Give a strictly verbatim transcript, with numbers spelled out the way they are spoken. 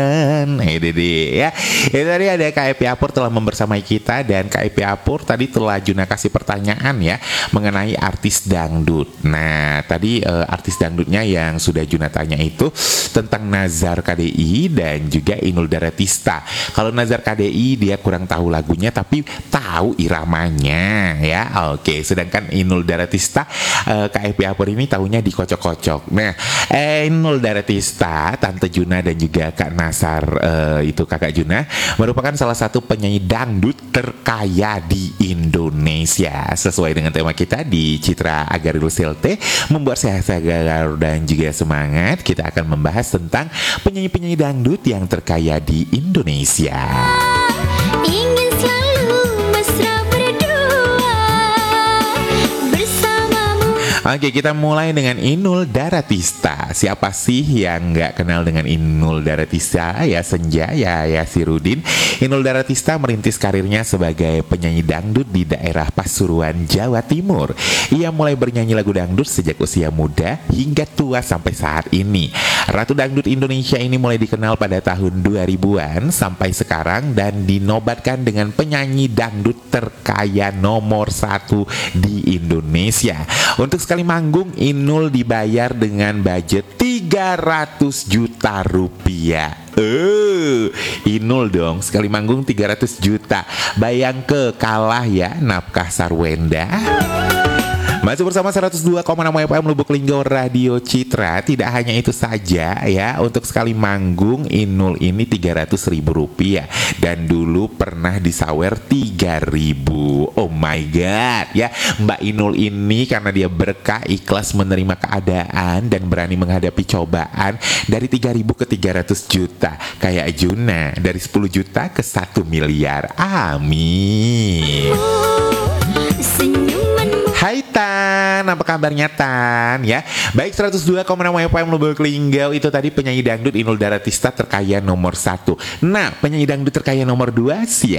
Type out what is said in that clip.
Nah, ini dia ya. Itu tadi ada Kak Epi Apur telah membersamai kita, dan Kak Epi Apur tadi telah Juna kasih pertanyaan ya mengenai artis dangdut. Nah, tadi uh, artis dangdutnya yang sudah Juna tanya itu tentang Nazar K D I dan juga Inul Daratista. Kalau Nazar K D I dia kurang tahu lagunya tapi tahu iramanya ya. Oke, sedangkan Inul Daratista uh, Kak Epi Apur ini tahunya dikocok-kocok. Nah, eh, Inul Daratista, Tante Juna dan juga Kak Nasar uh, itu kakak Juna merupakan salah satu penyanyi dangdut terkaya di Indonesia. Sesuai dengan tema kita di Citra Agarilul Selte, membuat sehat segar dan juga semangat, kita akan membahas tentang penyanyi-penyanyi dangdut yang terkaya di Indonesia. Ingin selalu mesra berdua bersamamu. Oke, kita mulai dengan Inul Daratista. Siapa sih yang nggak kenal dengan Inul Daratista? Ya Senja, ya Yasirudin. Inul Daratista merintis karirnya sebagai penyanyi dangdut di daerah Pasuruan, Jawa Timur. Ia mulai bernyanyi lagu dangdut sejak usia muda hingga tua sampai saat ini. Ratu Dangdut Indonesia ini mulai dikenal pada tahun dua ribuan sampai sekarang dan dinobatkan dengan penyanyi dangdut terkaya nomor satu di Indonesia. Untuk sekali manggung, Inul dibayar dengan budget tiga ratus juta rupiah. Eh, Inul dong, sekali manggung tiga ratus juta. Bayang ke kalah ya Nafkah Sarwenda. Masih bersama seratus dua koma enam F M Lubuk Linggau Radio Citra. Tidak hanya itu saja ya, untuk sekali manggung Inul ini tiga ratus ribu rupiah. Dan dulu pernah disawer tiga ribu. Oh my god ya, Mbak Inul ini karena dia berkah, ikhlas menerima keadaan dan berani menghadapi cobaan, dari tiga ribu ke tiga ratus juta. Kayak Juna, dari sepuluh juta ke satu miliar. Amin. Hai Tan, apa kabarnya Tan ya? Baik, seratus dua koma enam F M Lubuk Linggau, itu tadi penyanyi dangdut Inul Daratista terkaya nomor satu. Nah, penyanyi dangdut terkaya nomor dua siapa?